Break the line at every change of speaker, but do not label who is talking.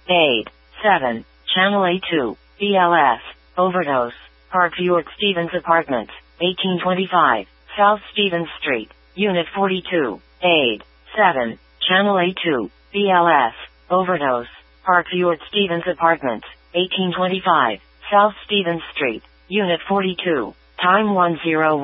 Aid. 7. Channel A2. BLS. Overdose. Parkview at Stevens Apartments. 1825. South Stevens Street. Unit 42. Aid. 7. Channel A2. BLS. Overdose. Parkview at Stevens Apartments. 1825. South Stevens Street. Unit 42. Time 10.